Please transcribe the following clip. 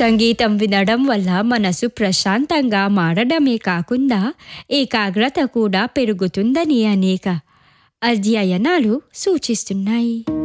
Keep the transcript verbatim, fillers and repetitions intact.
సంగీతం వినడం వల్ల మనసు ప్రశాంతంగా మారడమే కాకుండా ఏకాగ్రత కూడా పెరుగుతుందని అనేక అధ్యయనాలు సూచిస్తున్నాయి.